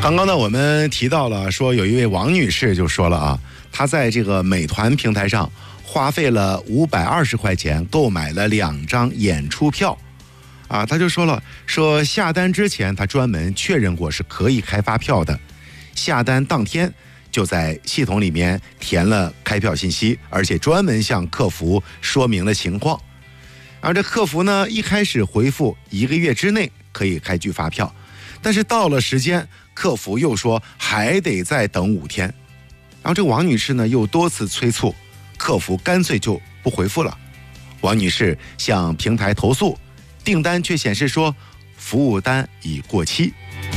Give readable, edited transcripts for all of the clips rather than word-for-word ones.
刚刚呢，我们提到了说有一位王女士就说了啊，她在这个美团平台上花费了520块钱购买了2张演出票，啊，她就说了，说下单之前她专门确认过是可以开发票的，下单当天就在系统里面填了开票信息，而且专门向客服说明了情况。而这客服呢，一开始回复1个月之内可以开具发票，但是到了时间，客服又说还得再等5天。然后这王女士呢又多次催促，客服干脆就不回复了。王女士向平台投诉，订单却显示说服务单已过期。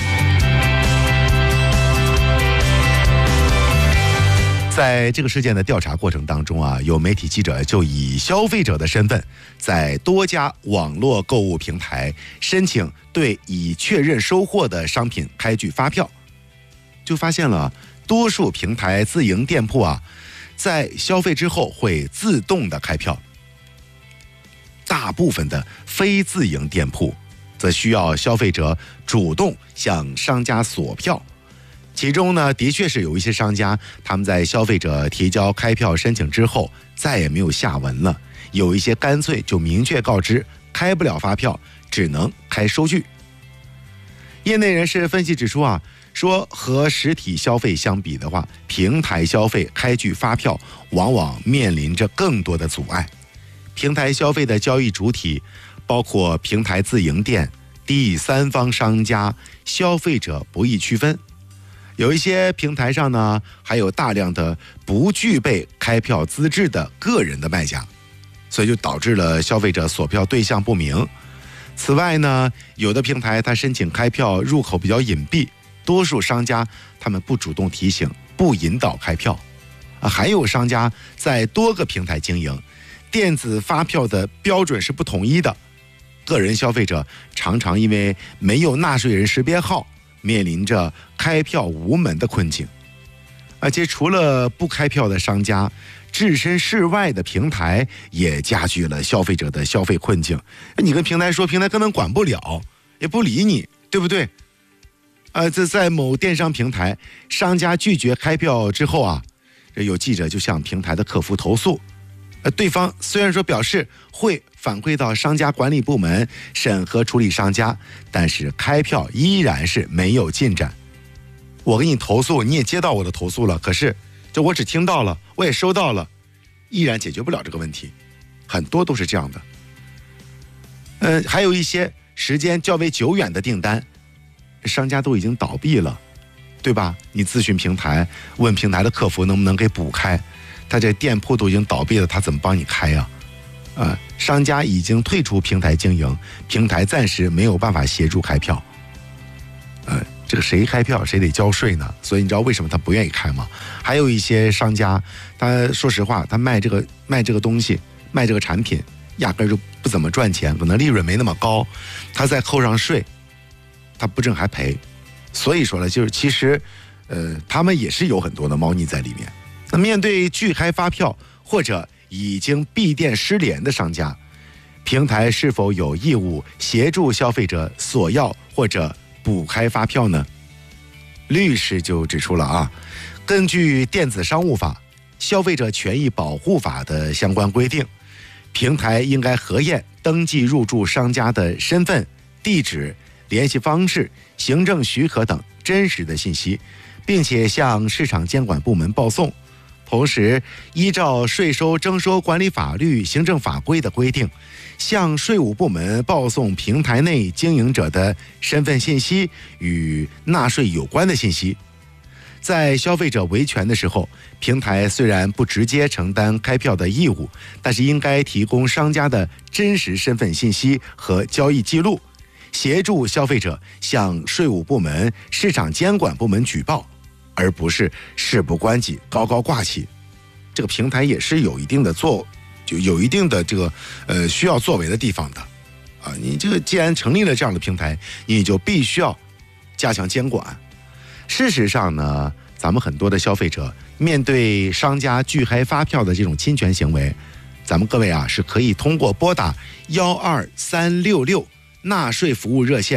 在这个事件的调查过程当中啊，有媒体记者就以消费者的身份，在多家网络购物平台申请对已确认收货的商品开具发票，就发现了多数平台自营店铺啊，在消费之后会自动的开票，大部分的非自营店铺则需要消费者主动向商家索票。其中呢，的确是有一些商家，他们在消费者提交开票申请之后，再也没有下文了。有一些干脆就明确告知，开不了发票，只能开收据。业内人士分析指出啊，说和实体消费相比的话，平台消费开具发票往往面临着更多的阻碍。平台消费的交易主体包括平台自营店、第三方商家，消费者不易区分。有一些平台上呢，还有大量的不具备开票资质的个人的卖家，所以就导致了消费者索票对象不明。此外呢，有的平台它申请开票入口比较隐蔽，多数商家他们不主动提醒，不引导开票。还有商家在多个平台经营，电子发票的标准是不统一的，个人消费者常常因为没有纳税人识别号，面临着开票无门的困境。而且除了不开票的商家，置身事外的平台也加剧了消费者的消费困境。你跟平台说，平台根本管不了，也不理你，对不对？这在某电商平台，商家拒绝开票之后啊，有记者就向平台的客服投诉。对方虽然说表示会反馈到商家管理部门审核处理商家，但是开票依然是没有进展。我给你投诉，你也接到我的投诉了，可是这我只听到了，我也收到了，依然解决不了这个问题，很多都是这样的。还有一些时间较为久远的订单，商家都已经倒闭了，对吧？你咨询平台，问平台的客服能不能给补开，他这店铺都已经倒闭了，他怎么帮你开呀？商家已经退出平台经营，平台暂时没有办法协助开票。这个谁开票谁得交税呢，所以你知道为什么他不愿意开吗？还有一些商家，他说实话，他卖这个东西，卖这个产品，压根就不怎么赚钱，可能利润没那么高，他再扣上税，他不挣还赔。所以说呢，就是其实，他们也是有很多的猫腻在里面。那面对拒开发票或者已经闭店失联的商家，平台是否有义务协助消费者索要或者补开发票呢？律师就指出了啊，根据电子商务法、消费者权益保护法的相关规定，平台应该核验登记入驻商家的身份、地址、联系方式、行政许可等真实的信息，并且向市场监管部门报送。同时，依照税收征收管理法律、行政法规的规定，向税务部门报送平台内经营者的身份信息与纳税有关的信息。在消费者维权的时候，平台虽然不直接承担开票的义务，但是应该提供商家的真实身份信息和交易记录，协助消费者向税务部门、市场监管部门举报，而不是事不关己高高挂起。这个平台也是有一定的这个需要作为的地方的啊。你这个既然成立了这样的平台，你就必须要加强监管。事实上呢，咱们很多的消费者面对商家拒开发票的这种侵权行为，咱们各位啊是可以通过拨打12366纳税服务热线，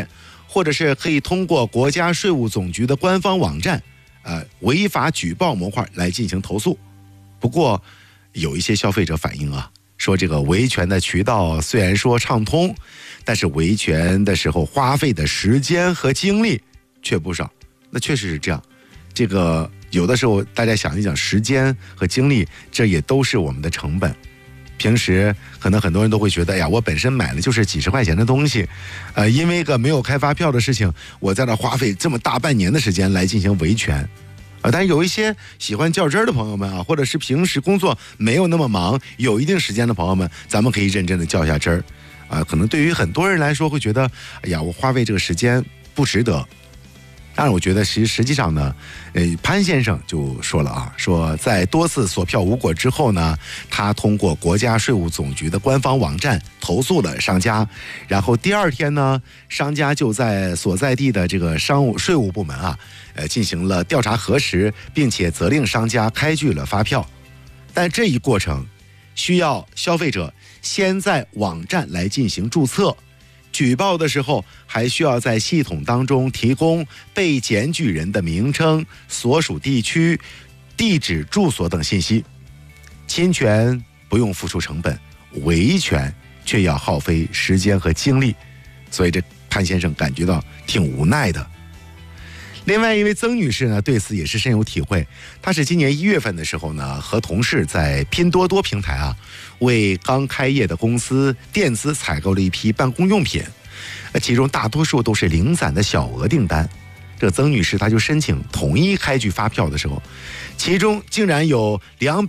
或者是可以通过国家税务总局的官方网站，违法举报模块来进行投诉。不过，有一些消费者反映啊，说这个维权的渠道虽然说畅通，但是维权的时候花费的时间和精力却不少。那确实是这样，这个有的时候大家想一想，时间和精力，这也都是我们的成本。平时可能很多人都会觉得，呀，我本身买的就是几十块钱的东西，因为一个没有开发票的事情，我在那花费这么大半年的时间来进行维权，但是有一些喜欢较真儿的朋友们啊，或者是平时工作没有那么忙，有一定时间的朋友们，咱们可以认真的较一下真儿，可能对于很多人来说会觉得，哎呀，我花费这个时间不值得。但是我觉得实际上呢，潘先生就说了啊，说在多次索票无果之后呢，他通过国家税务总局的官方网站投诉了商家，然后第二天呢，商家就在所在地的这个税务部门啊，进行了调查核实，并且责令商家开具了发票。但这一过程需要消费者先在网站来进行注册。举报的时候还需要在系统当中提供被检举人的名称、所属地区、地址、住所等信息。侵权不用付出成本，维权却要耗费时间和精力，所以这潘先生感觉到挺无奈的。另外一位曾女士呢，对此也是深有体会。她是今年1月份的时候呢，和同事在拼多多平台啊，为刚开业的公司垫资采购了一批办公用品，其中大多数都是零散的小额订单。这曾女士她就申请统一开具发票的时候，其中竟然有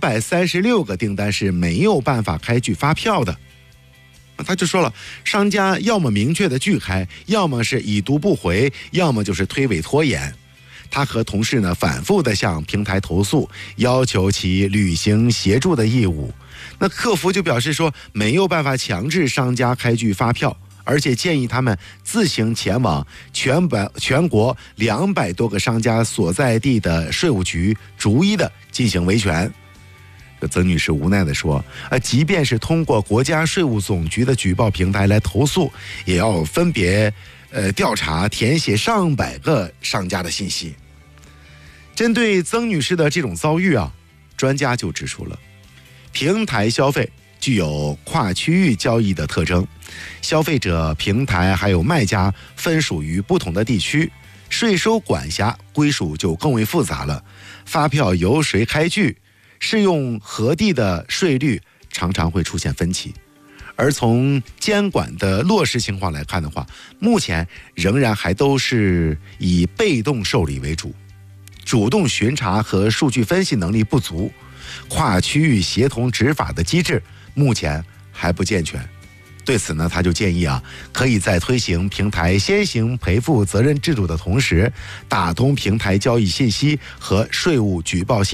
236个订单是没有办法开具发票的。他就说了，商家要么明确的拒开，要么是已读不回，要么就是推诿拖延。他和同事呢反复的向平台投诉，要求其履行协助的义务。那客服就表示说，没有办法强制商家开具发票，而且建议他们自行前往全国200多个商家所在地的税务局，逐一的进行维权。曾女士无奈地说，即便是通过国家税务总局的举报平台来投诉，也要分别调查填写上百个商家的信息。针对曾女士的这种遭遇啊，专家就指出了，平台消费具有跨区域交易的特征，消费者、平台还有卖家分属于不同的地区，税收管辖归属就更为复杂了。发票由谁开具，适用何地的税率常常会出现分歧。而从监管的落实情况来看的话，目前仍然还都是以被动受理为主，主动巡查和数据分析能力不足，跨区域协同执法的机制目前还不健全。对此呢，他就建议啊，可以在推行平台先行赔付责任制度的同时，打通平台交易信息和税务举报信息